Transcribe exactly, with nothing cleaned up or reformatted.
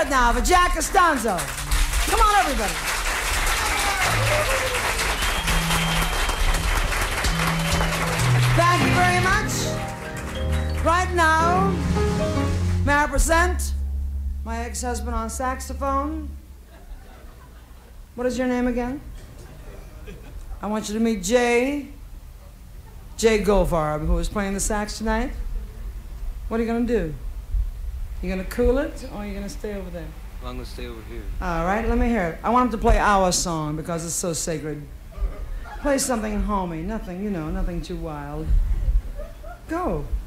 it now for Jack Costanzo. Come on, everybody. Thank you very much. Right now, may I present my ex-husband on saxophone? What is your name again? I want you to meet Jay, Jay Goldfarb, who is playing the sax tonight. What are you going to do? You going to cool it, or are you going to stay over there? I'm going to stay over here. All right, let me hear it. I want him to play our song because it's so sacred. Play something homey, nothing, you know, nothing too wild. Go.